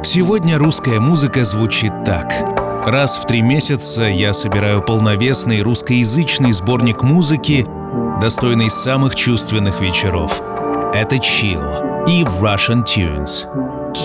Сегодня русская музыка звучит так. Раз в 3 месяца я собираю полновесный русскоязычный сборник музыки, достойный самых чувственных вечеров. Это Chill и Russian Tunes.